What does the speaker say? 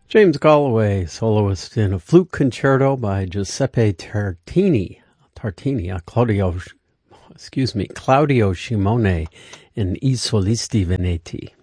James Galloway, soloist in a flute concerto by Giuseppe Tartini, Claudio Scimone in I Solisti Veneti.